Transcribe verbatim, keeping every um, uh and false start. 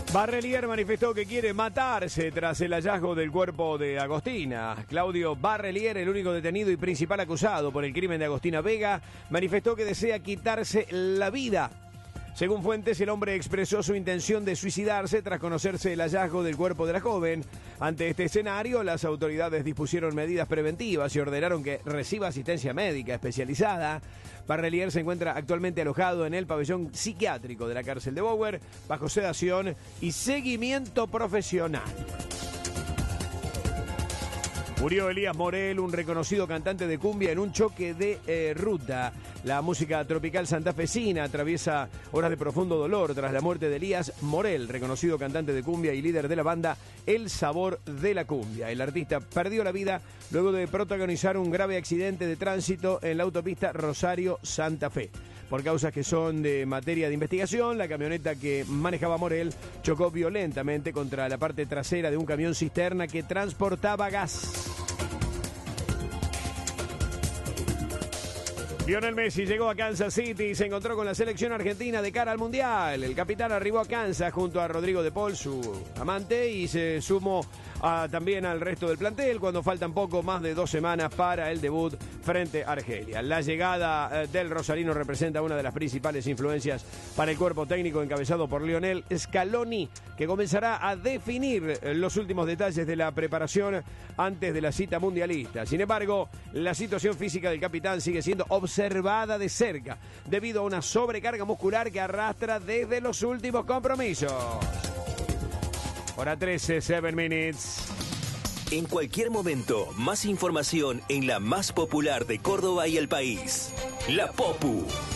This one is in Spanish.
Barrelier manifestó que quiere matarse tras el hallazgo del cuerpo de Agostina. Claudio Barrelier, el único detenido y principal acusado por el crimen de Agostina Vega, manifestó que desea quitarse la vida. Según fuentes, el hombre expresó su intención de suicidarse tras conocerse el hallazgo del cuerpo de la joven. Ante este escenario, las autoridades dispusieron medidas preventivas y ordenaron que reciba asistencia médica especializada. Barrelier se encuentra actualmente alojado en el pabellón psiquiátrico de la cárcel de Bower, bajo sedación y seguimiento profesional. Murió Elías Morel, un reconocido cantante de cumbia, en un choque de eh, ruta. La música tropical santafesina atraviesa horas de profundo dolor tras la muerte de Elías Morel, reconocido cantante de cumbia y líder de la banda El Sabor de la Cumbia. El artista perdió la vida luego de protagonizar un grave accidente de tránsito en la autopista Rosario-Santa Fe. Por causas que son de materia de investigación, la camioneta que manejaba Morel chocó violentamente contra la parte trasera de un camión cisterna que transportaba gas. Lionel Messi llegó a Kansas City y se encontró con la selección argentina de cara al Mundial. El capitán arribó a Kansas junto a Rodrigo de Paul, su amante, y se sumó a, también al resto del plantel cuando faltan poco más de dos semanas para el debut frente a Argelia. La llegada eh, del rosarino representa una de las principales influencias para el cuerpo técnico encabezado por Lionel Scaloni, que comenzará a definir los últimos detalles de la preparación antes de la cita mundialista. Sin embargo, la situación física del capitán sigue siendo observada de cerca debido a una sobrecarga muscular que arrastra desde los últimos compromisos. Hora trece, siete minutes. En cualquier momento, más información en la más popular de Córdoba y el país. La Popu.